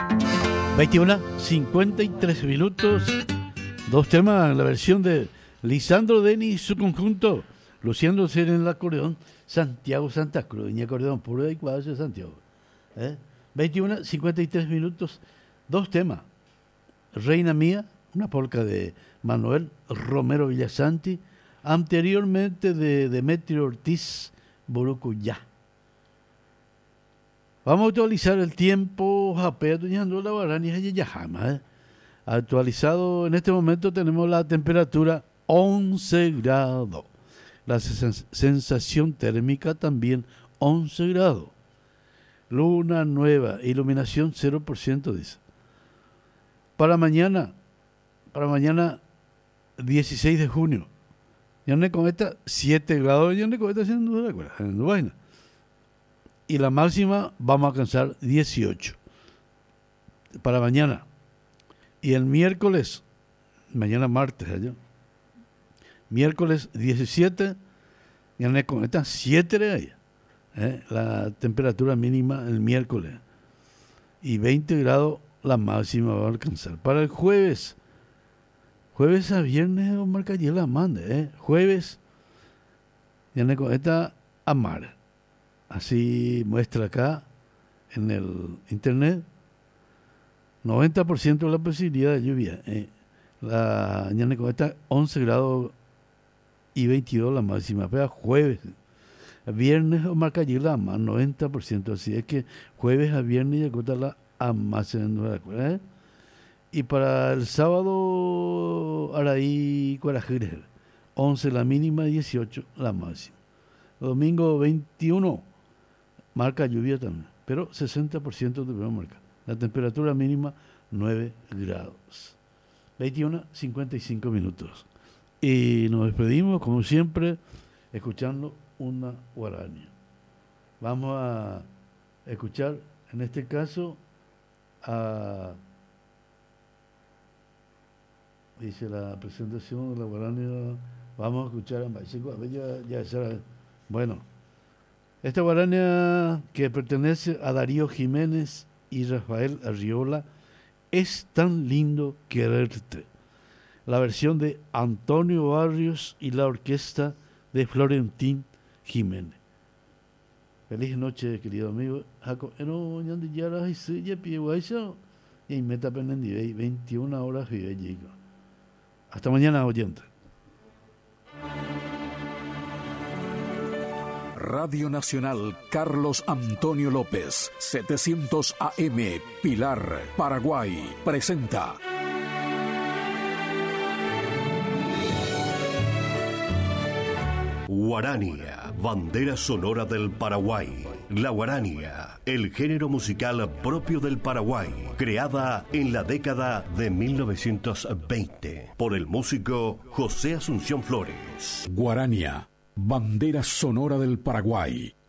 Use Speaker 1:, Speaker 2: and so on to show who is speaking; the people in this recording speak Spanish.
Speaker 1: 21:53 minutos. Dos temas, la versión de Lisandro Deni y su conjunto, luciéndose en el acordeón, Santiago Santa Cruz, y acordeón puro y cuadro de Santiago. 21:53 minutos, dos temas. Reina Mía, una polca de Manuel Romero Villasanti, anteriormente de Demetrio Ortiz Borucuyá. Vamos a actualizar el tiempo, la Guarani y Yajama. Actualizado, en este momento tenemos la temperatura 11 grados. La sensación térmica también 11 grados. Luna nueva, iluminación 0%, dice. Para mañana 16 de junio, ya no con esta 7 grados, ya no con esta en Dubaina. Y la máxima vamos a alcanzar 18 para mañana. Y el miércoles, mañana martes, miércoles 17, ya con esta 7 de ahí, la temperatura mínima el miércoles. Y 20 grados la máxima va a alcanzar. Para el jueves a viernes, Omar Cayela mande, jueves, ya con esta Amar. Así muestra acá en el internet 90% de la posibilidad de lluvia. La mañana con esta 11 grados y 22 la máxima. Pero jueves, viernes o marca allí la más 90%. Así es que jueves a viernes ya corta la a más en la escuela. Y para el sábado, Araí Cuarajires, 11 la mínima, 18 la máxima. Domingo 21. Marca lluvia también, pero 60% de marca. La temperatura mínima 9 grados. 21:55 minutos. Y nos despedimos, como siempre, escuchando una guarania. Vamos a escuchar, en este caso, dice la presentación de la guarania. Vamos a escuchar a bueno. Esta guarania, que pertenece a Darío Jiménez y Rafael Arriola, Es tan lindo quererte. La versión de Antonio Barrios y la orquesta de Florentín Jiménez. Feliz noche, querido amigo. Y meta 21 horas. Hasta mañana, oyente.
Speaker 2: Radio Nacional Carlos Antonio López, 700 AM, Pilar, Paraguay, presenta
Speaker 3: Guarania, bandera sonora del Paraguay. La guarania, el género musical propio del Paraguay, creada en la década de 1920 por el músico José Asunción Flores.
Speaker 2: Guarania, bandera sonora del Paraguay.